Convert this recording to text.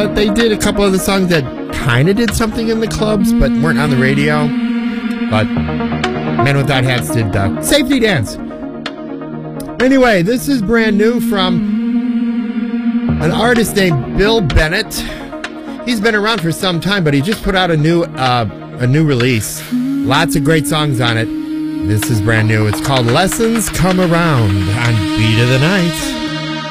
but they did a couple of the songs that kind of did something in the clubs, but weren't on the radio. But Men Without Hats did Safety Dance. Anyway, this is brand new from an artist named Bill Bennett. He's been around for some time, but he just put out a new release. Lots of great songs on it. This is brand new. It's called Lessons Come Around on Beat of the Night.